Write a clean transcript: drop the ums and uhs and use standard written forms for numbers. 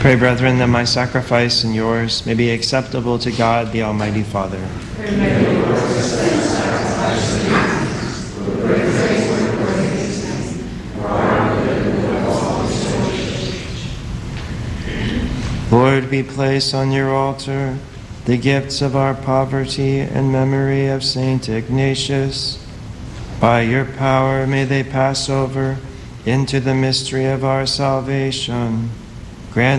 Pray, brethren, that my sacrifice and yours may be acceptable to God, the Almighty Father. Lord, we place on your altar the gifts of our poverty and memory of Saint Ignatius. By your power may they pass over into the mystery of our salvation. Grant